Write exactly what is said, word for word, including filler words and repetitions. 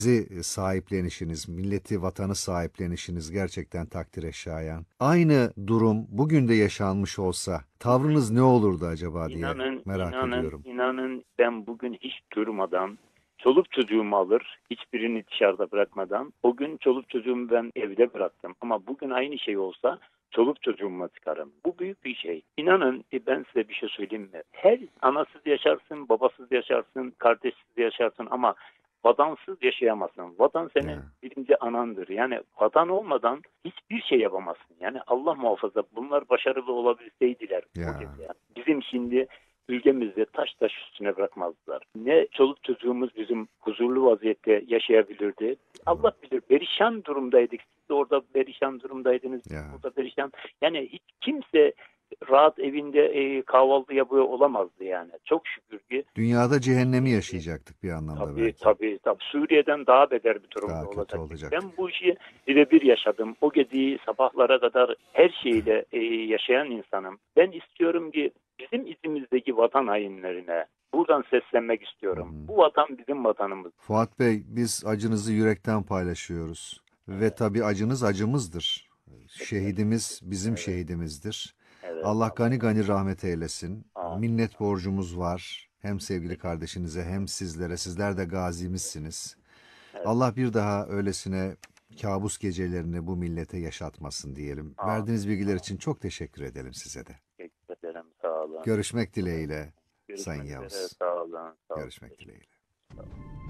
Sizi sahiplenişiniz, milleti, vatanı sahiplenişiniz gerçekten takdire şayan. Aynı durum bugün de yaşanmış olsa tavrınız ne olurdu acaba diye İnanın, merak inanın, ediyorum. inanın ben bugün hiç durmadan çoluk çocuğumu alır, hiçbirini dışarıda bırakmadan. O gün çoluk çocuğumu ben evde bıraktım. Ama bugün aynı şey olsa çoluk çocuğuma çıkarım. Bu büyük bir şey. İnanın e, ben size bir şey söyleyeyim mi? Her anasız yaşarsın, babasız yaşarsın, kardeşsiz yaşarsın ama vatansız yaşayamazsın. Vatan senin Ya, birinci anandır. Yani vatan olmadan hiçbir şey yapamazsın. Yani Allah muhafaza bunlar başarılı olabilseydiler o ya, gece. Bizim şimdi ülkemizde taş taş üstüne bırakmazdılar. Ne çoluk çocuğumuz bizim huzurlu vaziyette yaşayabilirdi. Allah bilir perişan durumdaydık. Siz de orada perişan durumdaydınız. Biz ya. burada perişan. Yani hiç kimse rahat evinde e, kahvaltı yapıyor olamazdı yani. Çok şükür ki Dünyada cehennemi yaşayacaktık bir anlamda tabii belki. tabii tabii Suriye'den daha beter bir durumda Daha kötü olacaktık. olacaktık. Ben bu işi birebir yaşadım. O geceyi sabahlara kadar her şeyle e, yaşayan insanım. Ben istiyorum ki bizim izimizdeki vatan hainlerine buradan seslenmek Hı istiyorum. hı. Bu vatan bizim vatanımız. Fuat Bey, biz acınızı yürekten paylaşıyoruz. Ve Evet, tabii acınız acımızdır. evet, Şehidimiz bizim evet, şehidimizdir. evet. Allah Allah gani razı gani rahmet eylesin. olsun. Amin. Minnet borcumuz var. Hem sevgili kardeşinize hem sizlere. Sizler de gazimizsiniz. Evet, Allah bir daha öylesine kabus gecelerini bu millete yaşatmasın diyelim. amin. Verdiğiniz bilgiler için çok teşekkür edelim size de. Teşekkür ederim. Sağ olun. Görüşmek dileğiyle Sayın Görüşmek üzere. Yavuz. Sağ olun. Sağ olun. Görüşmek dileğiyle.